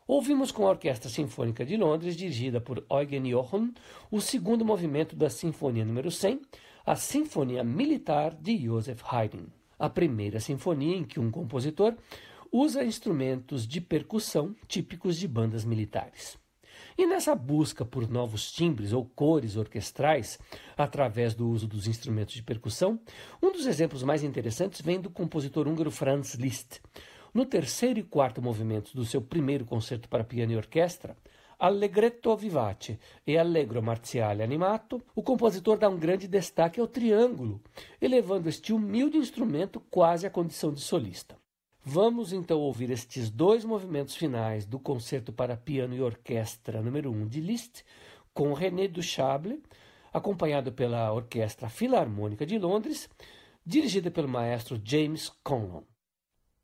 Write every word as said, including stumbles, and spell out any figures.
Ouvimos com a Orquestra Sinfônica de Londres, dirigida por Eugen Jochum, o segundo movimento da Sinfonia número cem, a Sinfonia Militar de Joseph Haydn. A primeira sinfonia em que um compositor usa instrumentos de percussão típicos de bandas militares. E nessa busca por novos timbres ou cores orquestrais, através do uso dos instrumentos de percussão, um dos exemplos mais interessantes vem do compositor húngaro Franz Liszt. No terceiro e quarto movimentos do seu primeiro concerto para piano e orquestra, Allegretto vivace e Allegro marziale animato, o compositor dá um grande destaque ao triângulo, elevando este humilde instrumento quase à condição de solista. Vamos então ouvir estes dois movimentos finais do concerto para piano e orquestra número um de Liszt, com René Duchâble, acompanhado pela Orquestra Filarmônica de Londres, dirigida pelo maestro James Conlon.